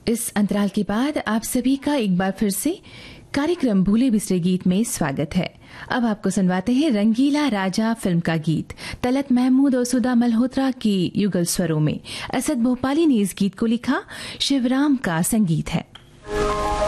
इस अंतराल के बाद आप सभी का एक बार फिर से कार्यक्रम भूले बिसरे गीत में स्वागत है। अब आपको सुनवाते हैं रंगीला राजा फिल्म का गीत। तलत महमूद और सुधा मल्होत्रा की युगल स्वरों में असद भोपाली ने इस गीत को लिखा, शिवराम का संगीत है।